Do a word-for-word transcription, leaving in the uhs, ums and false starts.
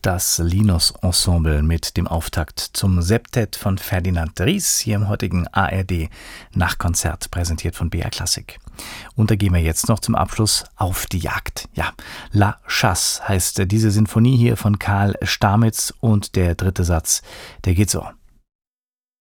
das Linus Ensemble mit dem Auftakt zum Septett von Ferdinand Ries hier im heutigen A R D Nachkonzert, präsentiert von B R Klassik. Und da gehen wir jetzt noch zum Abschluss auf die Jagd. Ja, La Chasse heißt diese Sinfonie hier von Karl Stamitz und der dritte Satz, der geht so.